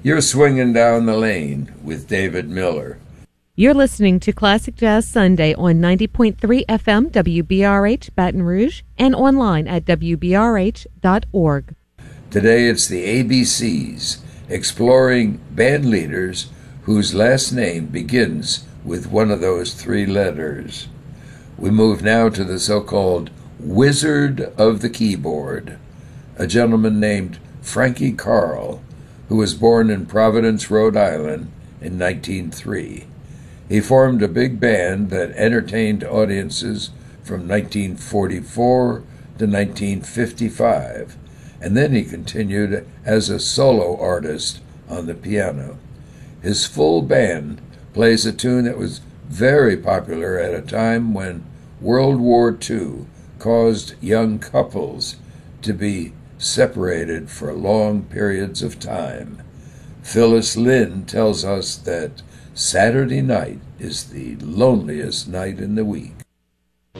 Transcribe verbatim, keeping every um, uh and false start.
You're swinging down the lane with David Miller. You're listening to Classic Jazz Sunday on ninety point three F M W B R H Baton Rouge and online at W B R H dot org. Today it's the A B Cs, exploring band leaders whose last name begins with one of those three letters. We move now to the so-called Wizard of the Keyboard, a gentleman named Frankie Carl, who was born in Providence, Rhode Island in nineteen oh three. He formed a big band that entertained audiences from nineteen forty-four to nineteen fifty-five, and then he continued as a solo artist on the piano. His full band plays a tune that was very popular at a time when World War Two caused young couples to be separated for long periods of time. Phyllis Lynn tells us that Saturday night is the loneliest night in the week.